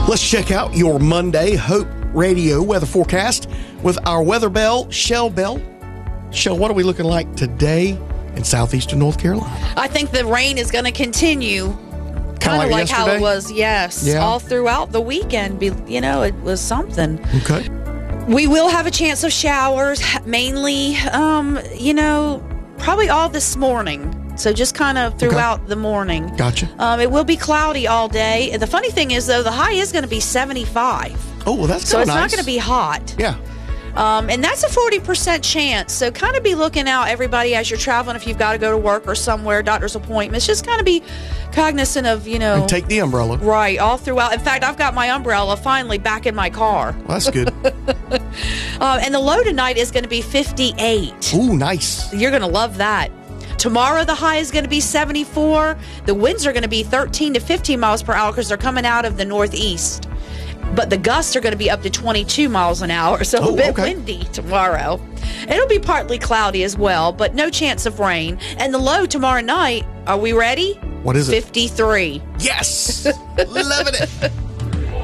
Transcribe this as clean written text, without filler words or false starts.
Let's check out your Monday Hope Radio weather forecast with our weather bell, Shell Bell. Shell, what are we looking like today in southeastern North Carolina? I think the rain is going to continue. Kind of like how it was, all throughout the weekend. It was something. Okay. We will have a chance of showers, mainly, probably all this morning. So just kind of throughout the morning. Gotcha. It will be cloudy all day. The funny thing is, though, the high is going to be 75. Oh, well, that's so it's nice. not going to be hot. Yeah. And that's a 40% chance. So kind of be looking out, everybody, as you're traveling. If you've got to go to work or somewhere, doctor's appointments, just kind of be cognizant of, And take the umbrella. Right, all throughout. In fact, I've got my umbrella finally back in my car. Well, that's good. And the low tonight is going to be 58. Ooh, nice. You're going to love that. Tomorrow, the high is going to be 74. The winds are going to be 13 to 15 miles per hour because they're coming out of the northeast. But the gusts are going to be up to 22 miles an hour, so a bit windy tomorrow. It'll be partly cloudy as well, but no chance of rain. And the low tomorrow night, are we ready? What is it? 53. Yes! Loving it.